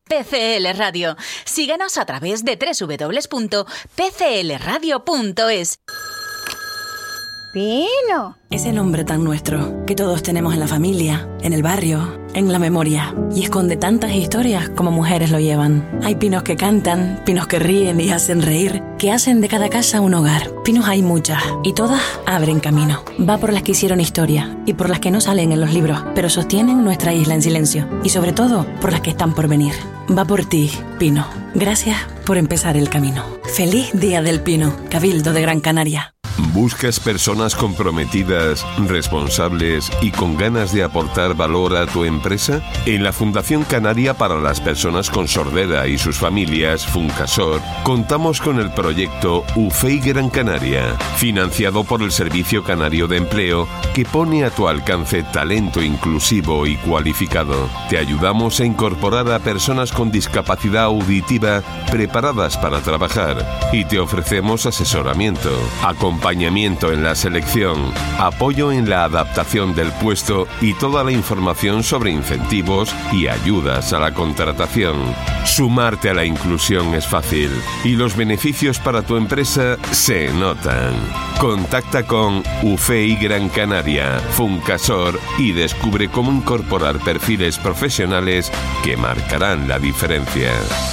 PCL Radio. Síguenos a través de www.pclradio.es. Pino. Ese nombre tan nuestro, que todos tenemos en la familia, en el barrio, en la memoria. Y esconde tantas historias como mujeres lo llevan. Hay pinos que cantan, pinos que ríen y hacen reír, que hacen de cada casa un hogar. Pinos hay muchas, y todas abren camino. Va por las que hicieron historia, y por las que no salen en los libros, pero sostienen nuestra isla en silencio. Y sobre todo, por las que están por venir. Va por ti, Pino. Gracias por empezar el camino. Feliz Día del Pino, Cabildo de Gran Canaria. ¿Buscas personas comprometidas, responsables y con ganas de aportar valor a tu empresa? En la Fundación Canaria para las Personas con Sordera y sus familias, Funcasor, contamos con el proyecto UFEI Gran Canaria, financiado por el Servicio Canario de Empleo, que pone a tu alcance talento inclusivo y cualificado. Te ayudamos a incorporar a personas con discapacidad auditiva preparadas para trabajar y te ofrecemos asesoramiento, acompañamiento en la selección, apoyo en la adaptación del puesto y toda la información sobre incentivos y ayudas a la contratación. Sumarte a la inclusión es fácil y los beneficios para tu empresa se notan. Contacta con UFEI Gran Canaria, Funcasor y descubre cómo incorporar perfiles profesionales que marcarán la diferencia.